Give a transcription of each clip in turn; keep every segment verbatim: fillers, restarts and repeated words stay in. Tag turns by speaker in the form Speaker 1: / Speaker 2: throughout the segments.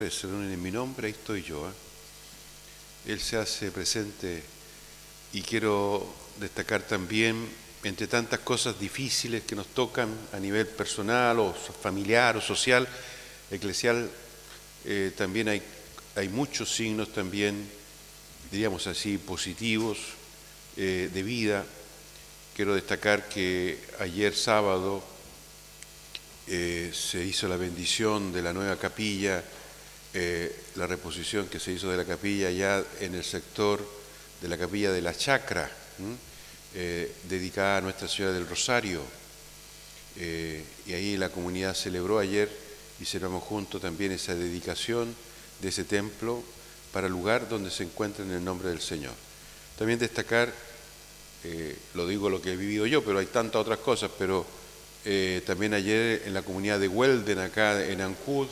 Speaker 1: se reúnen en mi nombre, ahí estoy yo. ¿eh? Él se hace presente y quiero destacar también, entre tantas cosas difíciles que nos tocan a nivel personal o familiar o social, eclesial, eh, también hay, hay muchos signos también, diríamos así, positivos eh, de vida. Quiero destacar que ayer sábado eh, se hizo la bendición de la nueva capilla, Eh, la reposición que se hizo de la capilla ya en el sector de la capilla de la Chacra, eh, dedicada a Nuestra Señora del Rosario. Eh, y ahí la comunidad celebró ayer y celebramos juntos también esa dedicación de ese templo para el lugar donde se encuentra en el nombre del Señor. También destacar, eh, lo digo lo que he vivido yo, pero hay tantas otras cosas, pero eh, también ayer en la comunidad de Huelden, acá en Ancud,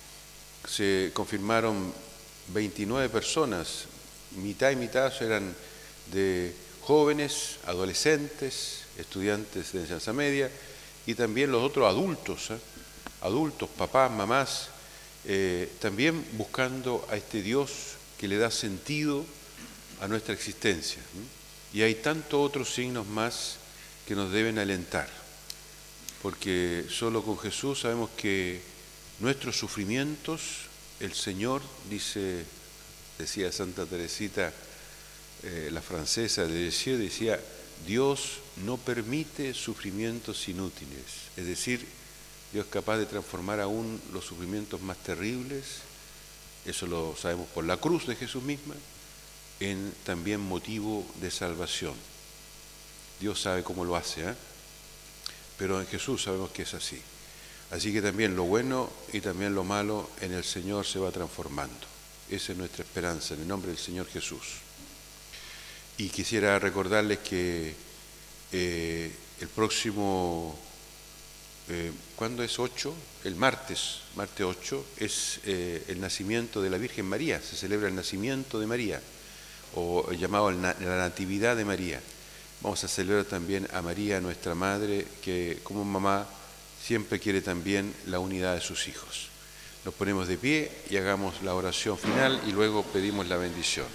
Speaker 1: se confirmaron veintinueve personas, mitad y mitad eran de jóvenes, adolescentes, estudiantes de enseñanza media y también los otros adultos, ¿eh? adultos, papás, mamás, eh, también buscando a este Dios que le da sentido a nuestra existencia. ¿eh? Y hay tantos otros signos más que nos deben alentar, porque solo con Jesús sabemos que nuestros sufrimientos, el Señor, dice, decía Santa Teresita, eh, la francesa de Lisieux, decía, Dios no permite sufrimientos inútiles. Es decir, Dios es capaz de transformar aún los sufrimientos más terribles, eso lo sabemos por la cruz de Jesús misma, en también motivo de salvación. Dios sabe cómo lo hace, ¿eh? Pero en Jesús sabemos que es así. Así que también lo bueno y también lo malo en el Señor se va transformando. Esa es nuestra esperanza, en el nombre del Señor Jesús. Y quisiera recordarles que eh, el próximo, eh, ¿cuándo es ocho? El martes, martes ocho, es eh, el nacimiento de la Virgen María. Se celebra el nacimiento de María, o llamado la Natividad de María. Vamos a celebrar también a María, nuestra Madre, que como mamá siempre quiere también la unidad de sus hijos. Nos ponemos de pie y hagamos la oración final y luego pedimos la bendición.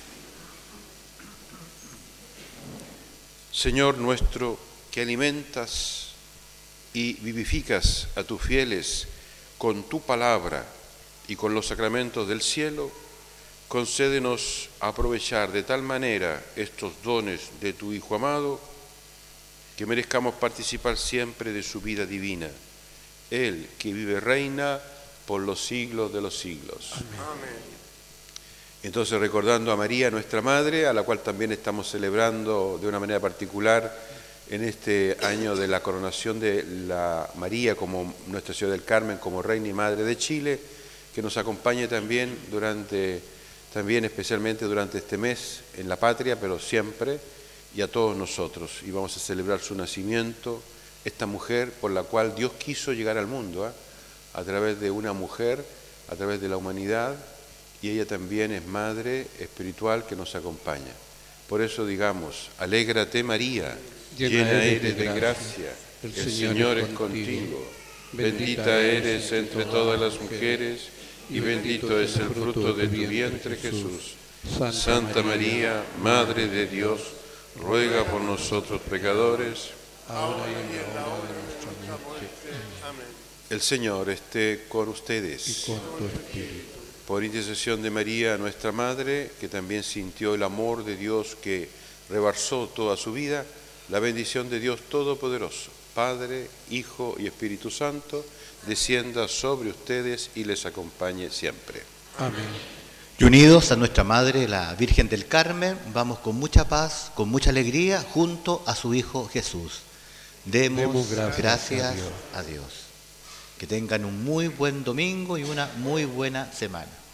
Speaker 1: Señor nuestro, que alimentas y vivificas a tus fieles con tu palabra y con los sacramentos del cielo, concédenos aprovechar de tal manera estos dones de tu Hijo amado, que merezcamos participar siempre de su vida divina. Él que vive reina por los siglos de los siglos. Amén. Entonces, recordando a María, nuestra Madre, a la cual también estamos celebrando de una manera particular en este año de la coronación de la María como Nuestra Señora del Carmen, como Reina y Madre de Chile, que nos acompañe también durante, también especialmente durante este mes en la patria, pero siempre, y a todos nosotros. Y vamos a celebrar su nacimiento, esta mujer por la cual Dios quiso llegar al mundo, ¿eh? a través de una mujer, a través de la humanidad, y ella también es madre espiritual que nos acompaña. Por eso digamos, alégrate María, llena, llena eres de gracia, el, el Señor, Señor es contigo, bendita eres entre todas las mujeres, y bendito es el fruto de tu vientre Jesús. Santa María, Madre de Dios, ruega por nosotros pecadores, ahora y en la hora de nuestra muerte. Amén. El Señor esté con ustedes.
Speaker 2: Y con tu espíritu.
Speaker 1: Por intercesión de María, nuestra Madre, que también sintió el amor de Dios que rebasó toda su vida, la bendición de Dios Todopoderoso, Padre, Hijo y Espíritu Santo, descienda sobre ustedes y les acompañe siempre.
Speaker 2: Amén.
Speaker 3: Y unidos a nuestra Madre, la Virgen del Carmen, vamos con mucha paz, con mucha alegría, junto a su Hijo Jesús. Demos, Demos gracias, gracias a, Dios. a Dios. Que tengan un muy buen domingo y una muy buena semana.